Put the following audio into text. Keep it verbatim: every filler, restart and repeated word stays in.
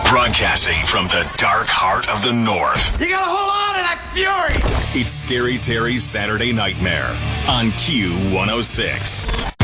Broadcasting from the dark heart of the North. You gotta hold on to that fury! It's Scary Terry's Saturday Nightmare on Q one oh six.